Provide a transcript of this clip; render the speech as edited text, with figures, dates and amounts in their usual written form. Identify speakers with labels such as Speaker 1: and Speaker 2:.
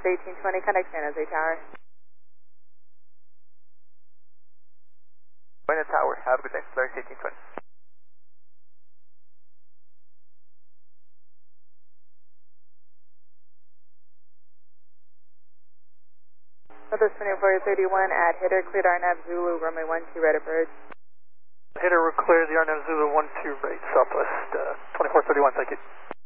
Speaker 1: Polaris 1820, contact San Jose Tower.
Speaker 2: Buena Tower, have a good day, Polaris 1820.
Speaker 1: Southwest 2431 at Hitter, cleared RNAV Zulu, runway 12, right approach.
Speaker 2: Hitter, we're clear, the RNAV Zulu 12 right, Southwest 2431, thank you.